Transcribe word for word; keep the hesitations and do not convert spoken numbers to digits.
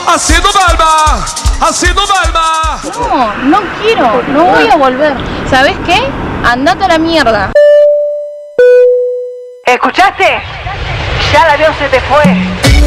Haciendo Balba, haciendo Balba. No, no quiero, no voy a volver. ¿Sabes qué? Andate a la mierda. ¿Escuchaste? Ya el avión se te fue.